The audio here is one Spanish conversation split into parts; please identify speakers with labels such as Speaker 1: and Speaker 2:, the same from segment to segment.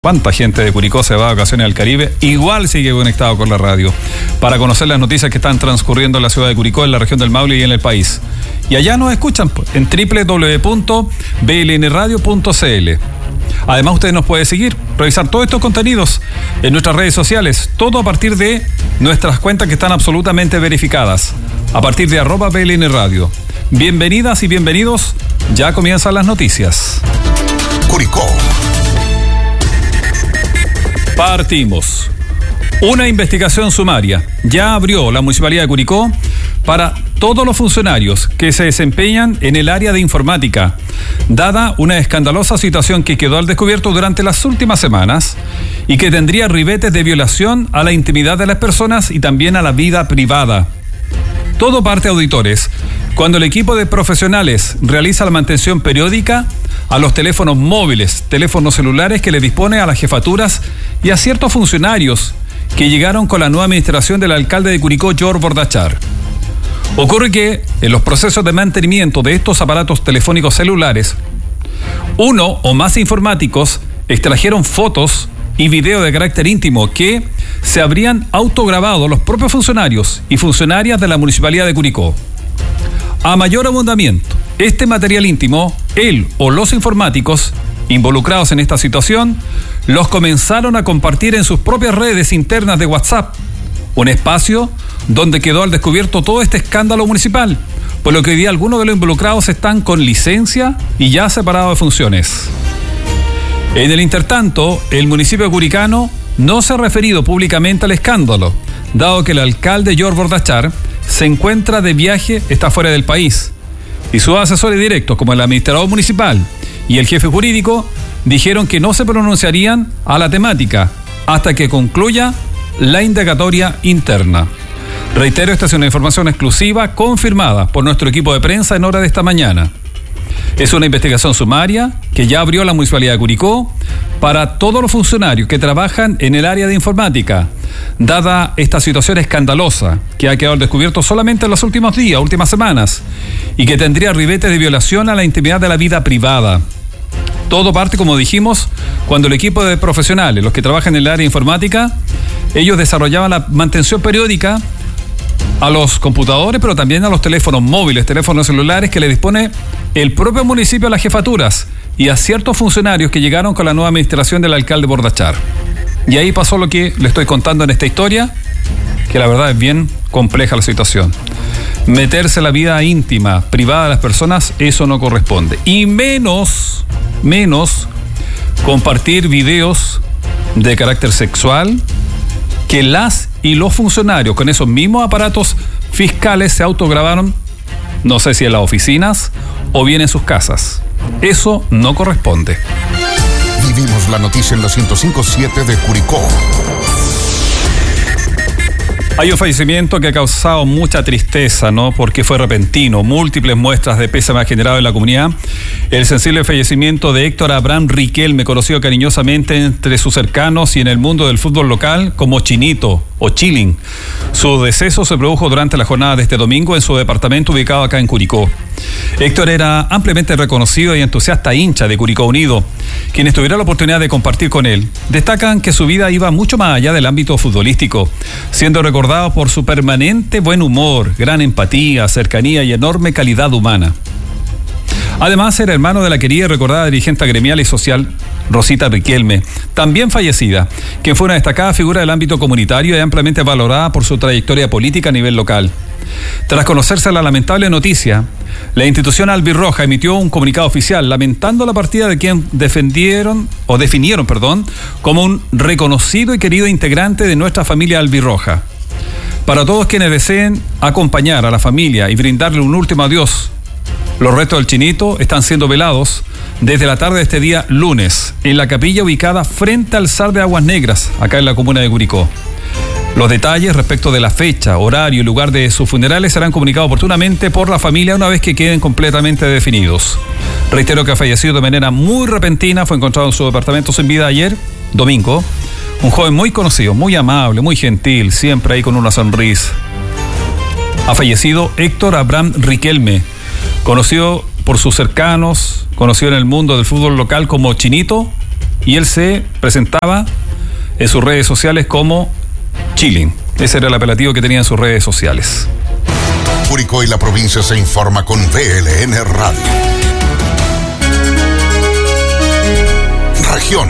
Speaker 1: ¿Cuánta gente de Curicó se va de vacaciones al Caribe? Igual sigue conectado con la radio para conocer las noticias que están transcurriendo en la ciudad de Curicó, en la región del Maule y en el país. Y allá nos escuchan en www.blnradio.cl. Además, usted nos puede seguir, revisar todos estos contenidos en nuestras redes sociales, todo a partir de nuestras cuentas que están absolutamente verificadas, a partir de @blnradio. Bienvenidas y bienvenidos, ya comienzan las noticias.
Speaker 2: Curicó.
Speaker 1: Partimos. Una investigación sumaria ya abrió la Municipalidad de Curicó para todos los funcionarios que se desempeñan en el área de informática, dada una escandalosa situación que quedó al descubierto durante las últimas semanas y que tendría ribetes de violación a la intimidad de las personas y también a la vida privada. Todo parte, auditores, cuando el equipo de profesionales realiza la mantención periódica a los teléfonos móviles, teléfonos celulares que le dispone a las jefaturas y a ciertos funcionarios que llegaron con la nueva administración del alcalde de Curicó, George Bordachar. Ocurre que en los procesos de mantenimiento de estos aparatos telefónicos celulares, uno o más informáticos extrajeron fotos y video de carácter íntimo que se habrían autograbado los propios funcionarios y funcionarias de la Municipalidad de Curicó. A mayor abundamiento, este material íntimo, él o los informáticos involucrados en esta situación, los comenzaron a compartir en sus propias redes internas de WhatsApp, un espacio donde quedó al descubierto todo este escándalo municipal, por lo que hoy día algunos de los involucrados están con licencia y ya separados de funciones. En el intertanto, el municipio curicano no se ha referido públicamente al escándalo, dado que el alcalde George Bordachar se encuentra de viaje, está fuera del país, y sus asesores directos, como el administrador municipal y el jefe jurídico, dijeron que no se pronunciarían a la temática hasta que concluya la indagatoria interna. Reitero, esta es una información exclusiva confirmada por nuestro equipo de prensa en hora de esta mañana. Es una investigación sumaria que ya abrió la Municipalidad de Curicó para todos los funcionarios que trabajan en el área de informática, dada esta situación escandalosa que ha quedado al descubierto solamente en los últimos días, últimas semanas, y que tendría ribetes de violación a la intimidad de la vida privada. Todo parte, como dijimos, cuando el equipo de profesionales, los que trabajan en el área de informática, ellos desarrollaban la mantención periódica a los computadores, pero también a los teléfonos móviles, teléfonos celulares que le dispone el propio municipio a las jefaturas y a ciertos funcionarios que llegaron con la nueva administración del alcalde Bordachar. Y ahí pasó lo que le estoy contando en esta historia, que la verdad es bien compleja la situación. Meterse en la vida íntima, privada de las personas, eso no corresponde. Y menos compartir videos de carácter sexual que las y los funcionarios con esos mismos aparatos fiscales se autograbaron, no sé si en las oficinas o bien en sus casas. Eso no corresponde.
Speaker 2: Vivimos la noticia en la 105.7 de Curicó.
Speaker 1: Hay un fallecimiento que ha causado mucha tristeza, ¿no? Porque fue repentino, múltiples muestras de pésame ha generado en la comunidad. El sensible fallecimiento de Héctor Abraham Riquelme, conocido cariñosamente entre sus cercanos y en el mundo del fútbol local como Chinito o Chilling. Su deceso se produjo durante la jornada de este domingo en su departamento ubicado acá en Curicó. Héctor era ampliamente reconocido y entusiasta hincha de Curicó Unido. Quienes tuvieron la oportunidad de compartir con él destacan que su vida iba mucho más allá del ámbito futbolístico, siendo recordado por su permanente buen humor, gran empatía, cercanía y enorme calidad humana. Además, era hermano de la querida y recordada dirigente gremial y social Rosita Riquelme, también fallecida, quien fue una destacada figura del ámbito comunitario y ampliamente valorada por su trayectoria política a nivel local. Tras conocerse la lamentable noticia, la institución albirroja emitió un comunicado oficial lamentando la partida de quien definieron como un reconocido y querido integrante de nuestra familia albirroja. Para todos quienes deseen acompañar a la familia y brindarle un último adiós, los restos del Chinito están siendo velados desde la tarde de este día lunes en la capilla ubicada frente al Sar de Aguas Negras, acá en la comuna de Curicó. Los detalles respecto de la fecha, horario y lugar de sus funerales serán comunicados oportunamente por la familia una vez que queden completamente definidos. Reitero que ha fallecido de manera muy repentina, fue encontrado en su departamento sin vida ayer, domingo. Un joven muy conocido, muy amable, muy gentil, siempre ahí con una sonrisa. Ha fallecido Héctor Abraham Riquelme, conocido por sus cercanos, conocido en el mundo del fútbol local como Chinito y él se presentaba en sus redes sociales como Chilling. Ese era el apelativo que tenía en sus redes sociales.
Speaker 2: Curicó y la provincia se informa con VLN Radio. Región.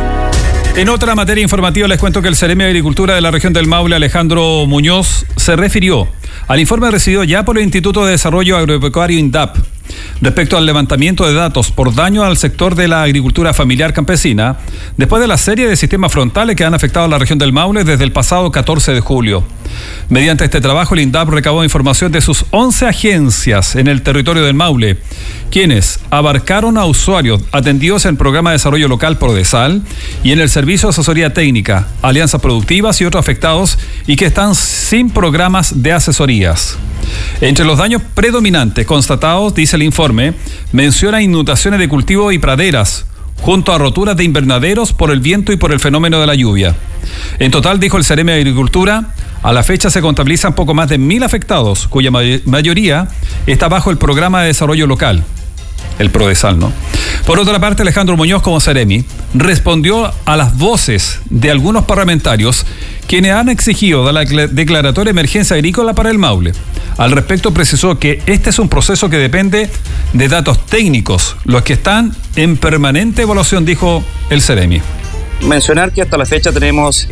Speaker 1: En otra materia informativa les cuento que el Seremi de Agricultura de la región del Maule, Alejandro Muñoz, se refirió al informe recibido ya por el Instituto de Desarrollo Agropecuario INDAP respecto al levantamiento de datos por daño al sector de la agricultura familiar campesina, después de la serie de sistemas frontales que han afectado a la región del Maule desde el pasado 14 de julio. Mediante este trabajo, el INDAP recabó información de sus 11 agencias en el territorio del Maule, quienes abarcaron a usuarios atendidos en el Programa de Desarrollo Local Prodesal y en el Servicio de Asesoría Técnica, Alianzas Productivas y otros afectados y que están sin programas de asesorías. Entre los daños predominantes constatados, dice el informe, menciona inundaciones de cultivo y praderas, junto a roturas de invernaderos por el viento y por el fenómeno de la lluvia. En total, dijo el Seremi de Agricultura, a la fecha se contabilizan poco más de 1.000 afectados, cuya mayoría está bajo el Programa de Desarrollo Local, el Prodesal, ¿no? Por otra parte, Alejandro Muñoz, como Seremi, respondió a las voces de algunos parlamentarios quienes han exigido la declaratoria de emergencia agrícola para el Maule. Al respecto, precisó que este es un proceso que depende de datos técnicos, los que están en permanente evaluación, dijo el Seremi.
Speaker 3: Mencionar que hasta la fecha tenemos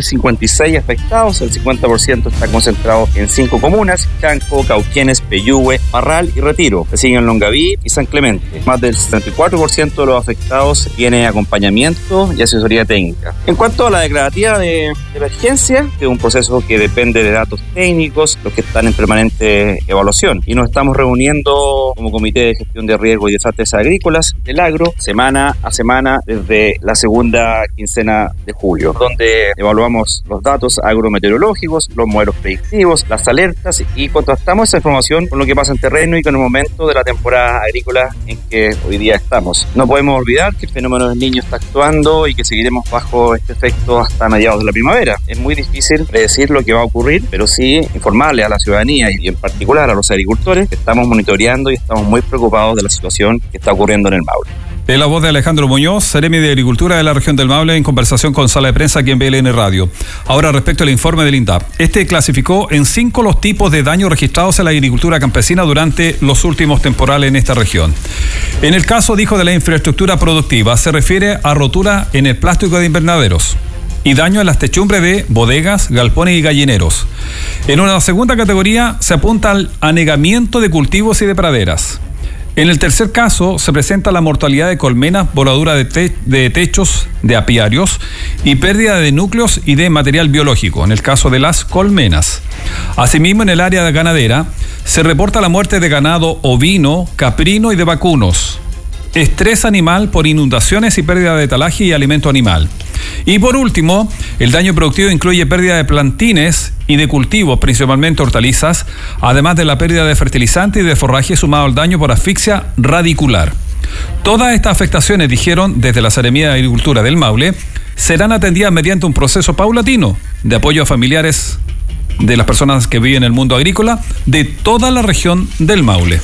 Speaker 3: 1.056 afectados, el 50% está concentrado en 5 comunas, Chanco, Cauquenes, Peyúgue, Parral y Retiro. Le siguen Longaví y San Clemente. Más del 74% de los afectados tiene acompañamiento y asesoría técnica. En cuanto a la declarativa de emergencia, es un proceso que depende de datos técnicos, los que están en permanente evaluación. Y nos estamos reuniendo como Comité de Gestión de Riesgo y Desastres Agrícolas del Agro, semana a semana desde la segunda quincena de julio, donde evaluamos los datos agrometeorológicos, los modelos predictivos, las alertas y contrastamos esa información con lo que pasa en terreno y con el momento de la temporada agrícola en que hoy día estamos. No podemos olvidar que el fenómeno del Niño está actuando y que seguiremos bajo este efecto hasta mediados de la primavera. Es muy difícil predecir lo que va a ocurrir, pero sí informarle a la ciudadanía y en particular a los agricultores que estamos monitoreando y estamos muy preocupados de la situación que está ocurriendo en el Maule.
Speaker 1: Es la voz de Alejandro Muñoz, Seremi de Agricultura de la región del Maule, en conversación con Sala de Prensa aquí en VLN Radio. Ahora, respecto al informe del INDAP. Este clasificó en 5 los tipos de daños registrados en la agricultura campesina durante los últimos temporales en esta región. En el caso, dijo, de la infraestructura productiva, se refiere a rotura en el plástico de invernaderos y daño en las techumbres de bodegas, galpones y gallineros. En una segunda categoría se apunta al anegamiento de cultivos y de praderas. En el tercer caso se presenta la mortalidad de colmenas, voladura de techos de apiarios y pérdida de núcleos y de material biológico, en el caso de las colmenas. Asimismo, en el área ganadera se reporta la muerte de ganado ovino, caprino y de vacunos, estrés animal por inundaciones y pérdida de talaje y alimento animal. Y por último, el daño productivo incluye pérdida de plantines y de cultivos, principalmente hortalizas, además de la pérdida de fertilizante y de forraje sumado al daño por asfixia radicular. Todas estas afectaciones, dijeron desde la Seremi de Agricultura del Maule, serán atendidas mediante un proceso paulatino de apoyo a familiares de las personas que viven en el mundo agrícola de toda la región del Maule.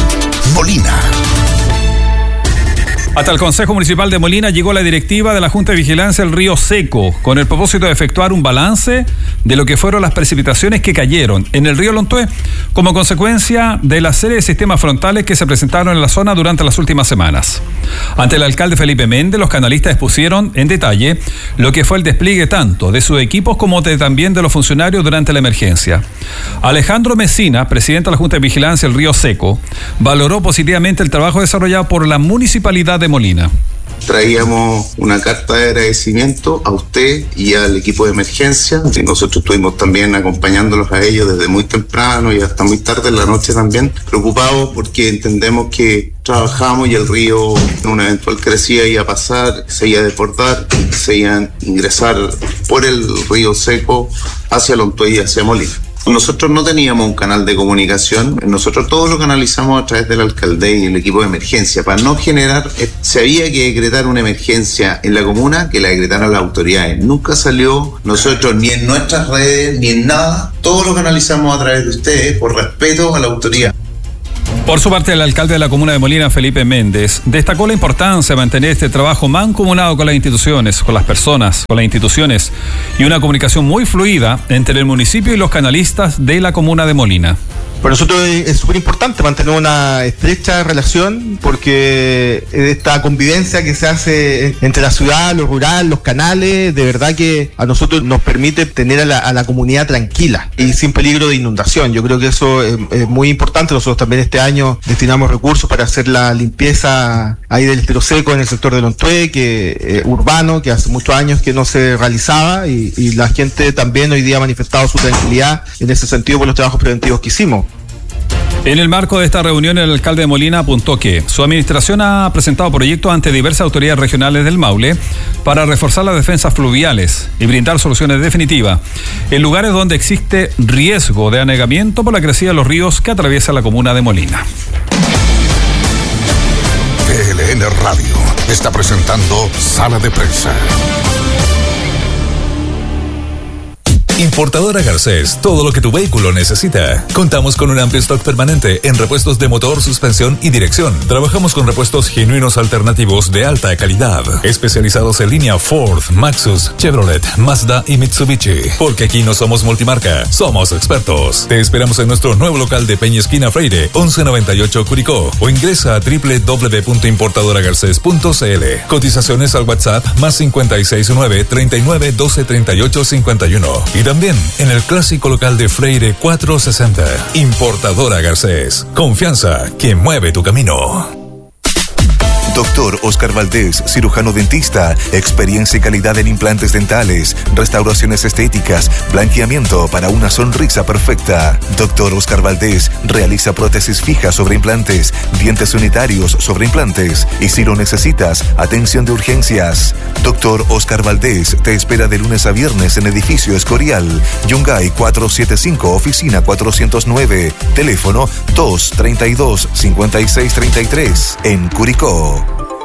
Speaker 2: Molina.
Speaker 1: Hasta el Consejo Municipal de Molina llegó la directiva de la Junta de Vigilancia del Río Seco, con el propósito de efectuar un balance de lo que fueron las precipitaciones que cayeron en el río Lontué como consecuencia de la serie de sistemas frontales que se presentaron en la zona durante las últimas semanas. Ante el alcalde Felipe Méndez, los canalistas expusieron en detalle lo que fue el despliegue tanto de sus equipos como también de los funcionarios durante la emergencia. Alejandro Mesina, presidente de la Junta de Vigilancia del Río Seco, valoró positivamente el trabajo desarrollado por la municipalidad de Molina.
Speaker 4: Traíamos una carta de agradecimiento a usted y al equipo de emergencia. Nosotros estuvimos también acompañándolos a ellos desde muy temprano y hasta muy tarde en la noche también, preocupados porque entendemos que trabajamos y el río en una eventual crecida iba a pasar, se iba a desbordar, se iba a ingresar por el río Seco hacia Lontué y hacia Molina. Nosotros no teníamos un canal de comunicación, nosotros todo lo canalizamos a través del alcalde y el equipo de emergencia. Para no generar, se había que decretar una emergencia en la comuna, que la decretaran las autoridades. Nunca salió nosotros ni en nuestras redes, ni en nada. Todo lo canalizamos a través de ustedes por respeto a la autoridad.
Speaker 1: Por su parte, el alcalde de la comuna de Molina, Felipe Méndez, destacó la importancia de mantener este trabajo mancomunado con las instituciones, con las personas, con las instituciones y una comunicación muy fluida entre el municipio y los canalistas de la comuna de Molina.
Speaker 5: Para nosotros es súper importante mantener una estrecha relación porque esta convivencia que se hace entre la ciudad, lo rural, los canales, de verdad que a nosotros nos permite tener a la comunidad tranquila y sin peligro de inundación. Yo creo que eso es muy importante. Nosotros también este año destinamos recursos para hacer la limpieza ahí del estero seco en el sector de Lontué, que urbano, que hace muchos años que no se realizaba y la gente también hoy día ha manifestado su tranquilidad en ese sentido por los trabajos preventivos que hicimos.
Speaker 1: En el marco de esta reunión, el alcalde de Molina apuntó que su administración ha presentado proyectos ante diversas autoridades regionales del Maule para reforzar las defensas fluviales y brindar soluciones definitivas en lugares donde existe riesgo de anegamiento por la crecida de los ríos que atraviesa la comuna de Molina.
Speaker 2: TLN Radio está presentando Sala de Prensa.
Speaker 6: Importadora Garcés, todo lo que tu vehículo necesita. Contamos con un amplio stock permanente en repuestos de motor, suspensión y dirección. Trabajamos con repuestos genuinos alternativos de alta calidad, especializados en línea Ford, Maxus, Chevrolet, Mazda y Mitsubishi. Porque aquí no somos multimarca, somos expertos. Te esperamos en nuestro nuevo local de Peña Esquina Freire, 1198 Curicó, o ingresa a www.importadoragarces.cl. Cotizaciones al WhatsApp más 569 39 12 38 51. Y también en el clásico local de Freire 460. Importadora Garcés. Confianza que mueve tu camino.
Speaker 7: Doctor Oscar Valdés, cirujano dentista, experiencia y calidad en implantes dentales, restauraciones estéticas, blanqueamiento para una sonrisa perfecta. Doctor Oscar Valdés realiza prótesis fijas sobre implantes, dientes unitarios sobre implantes y si lo necesitas, atención de urgencias. Doctor Oscar Valdés te espera de lunes a viernes en edificio Escorial, Yungay 475, oficina 409, teléfono 232-5633 en Curicó.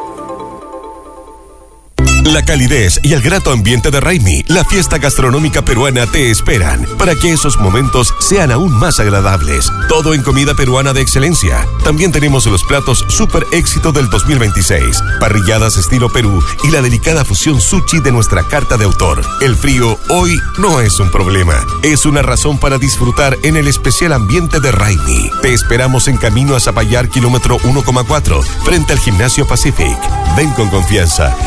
Speaker 8: La calidez y el grato ambiente de Raimi, la fiesta gastronómica peruana, te esperan para que esos momentos sean aún más agradables. Todo en comida peruana de excelencia. También tenemos los platos super éxito del 2026, parrilladas estilo Perú y la delicada fusión sushi de nuestra carta de autor. El frío hoy no es un problema, es una razón para disfrutar en el especial ambiente de Raimi. Te esperamos en camino a Zapallar, kilómetro 1,4, frente al Gimnasio Pacific. Ven con confianza